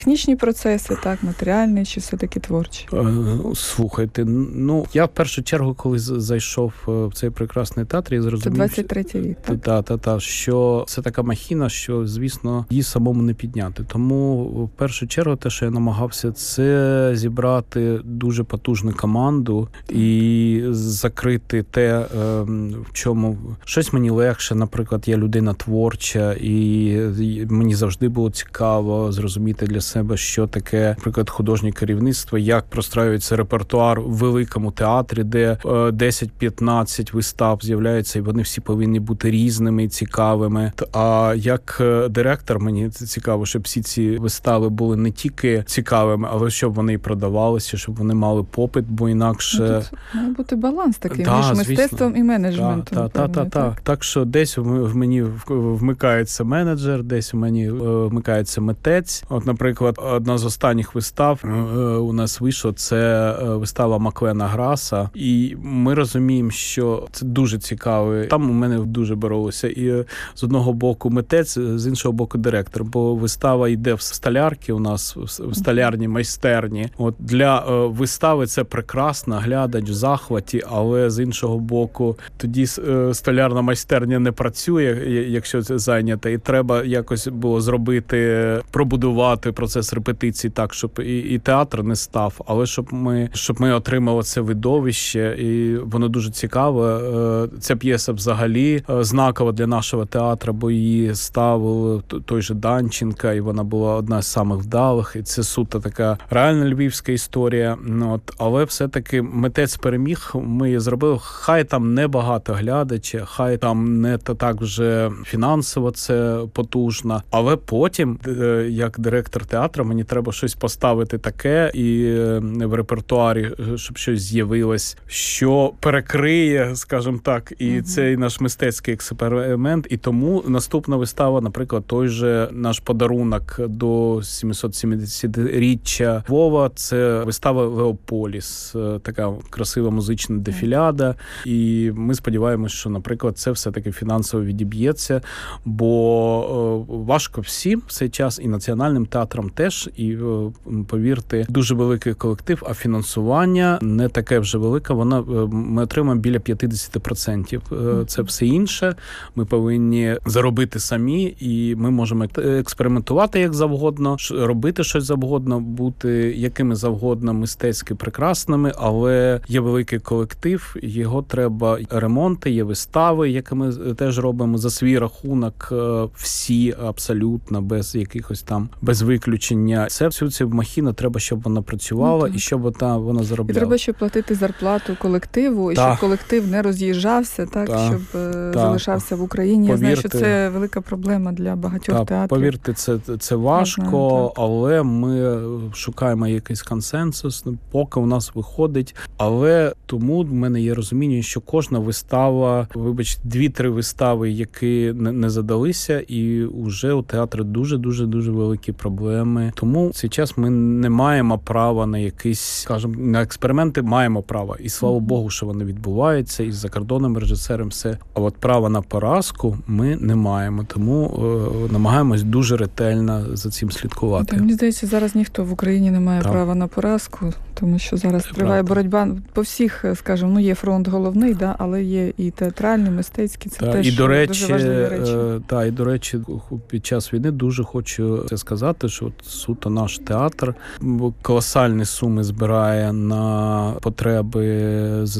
Технічні процеси, так, матеріальні, чи все-таки творчі? Слухайте, я в першу чергу, коли зайшов в цей прекрасний театр, я зрозумів... Це 23-й рік, так? Що це така махіна, що, звісно, її самому не підняти. Тому, в першу чергу, те, що я намагався, це зібрати дуже потужну команду і закрити те, в чому щось мені легше. Наприклад, я людина творча, і мені завжди було цікаво зрозуміти для себе, що таке, наприклад, художнє керівництво, як простраюється репертуар в великому театрі, де 10-15 вистав з'являються, і вони всі повинні бути різними і цікавими. А як директор, мені цікаво, щоб всі ці вистави були не тільки цікавими, але щоб вони і продавалися, щоб вони мали попит, бо інакше... Тут має бути баланс такий між мистецтвом і менеджментом. Так що десь в мені вмикається менеджер, десь в мені вмикається митець. От, наприклад, одна з останніх вистав у нас вийшла, це вистава Маклена Граса, і ми розуміємо, що це дуже цікавий. Там у мене дуже боролося і з одного боку митець, з іншого боку директор, бо вистава йде в столярці у нас, в столярній майстерні. От для вистави це прекрасно, глядач в захваті, але з іншого боку, тоді столярна майстерня не працює, якщо це зайнято, і треба якось було зробити, пробудувати процес репетиції так, щоб і театр не став, але щоб ми отримали це видовище, і воно дуже цікаве. Ця п'єса взагалі знакова для нашого театру, бо її ставив той же Данченко, і вона була одна з самих вдалих, і це суто така реальна львівська історія. Але все-таки митець переміг, ми її зробили. Хай там не багато глядачів, хай там не так вже фінансово це потужно, але потім, як директор театру, мені треба щось поставити таке і в репертуарі, щоб щось з'явилось, що перекриє, скажімо так, і цей наш мистецький експеримент. І тому наступна вистава, наприклад, той же наш подарунок до 770-річчя Львова, це вистава «Леополіс», така красива музична дефіляда. І ми сподіваємося, що, наприклад, це все-таки фінансово відіб'ється, бо важко всім в цей час, і національним театрам теж, і, повірте, дуже великий колектив, а фінансування не таке вже велике, ми отримаємо біля 50%. Це все інше, ми повинні заробити самі, і ми можемо експериментувати як завгодно, робити щось завгодно, бути якими завгодно мистецьки прекрасними, але є великий колектив, його треба ремонти, є вистави, які ми теж робимо за свій рахунок, всі абсолютно, без якихось там, без виключення. Всю цю махіну треба, щоб вона працювала і щоб вона заробляла. І треба, щоб платити зарплату колективу, і щоб колектив не роз'їжджався, щоб залишався в Україні. Я знаю, що це велика проблема для багатьох театрів. Повірте, це важко, але ми шукаємо якийсь консенсус, поки у нас виходить. Але тому в мене є розуміння, що кожна вистава, вибачте, 2-3 вистави, які не задалися, і вже у театрі дуже великі проблеми. Тому в цей час ми не маємо права на якісь, скажімо, на експерименти маємо право. І слава Богу, що вони відбуваються, і з закордонним режисером все. А от права на поразку ми не маємо. Тому намагаємось дуже ретельно за цим слідкувати. Мені здається, зараз ніхто в Україні не має права на поразку, тому що зараз триває боротьба по всіх, скажімо, є фронт головний, але є і театральний, мистецький, це теж дуже важливі речі. І, до речі, під час війни дуже хочу це сказати, що от суто наш театр колосальні суми збирає на потреби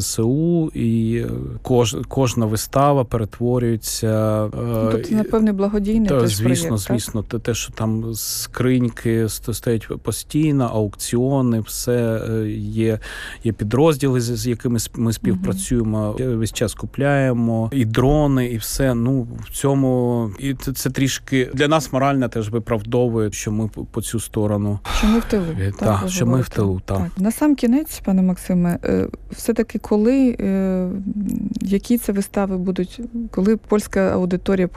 ЗСУ, і кожна вистава перетворюється... Тут, напевне, благодійний теж проєкт. Звісно. Те, що там скриньки стоять постійно, аукціони, все є підрозділи, з якими ми співпрацюємо, весь час купляємо, і дрони, і все. В цьому... І це трішки для нас морально теж виправдовує, що ми по цю сторону. Що ми в тилу. Що ми в тилу, так. На сам кінець, пане Максиме, все-таки які це вистави будуть, коли польська аудиторія